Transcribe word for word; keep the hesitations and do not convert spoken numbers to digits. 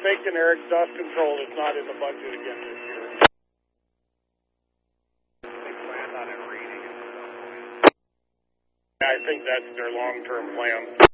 thinking, Eric, dust control is not in the budget again this year. They planned on it reading it. I think that's their long-term plan.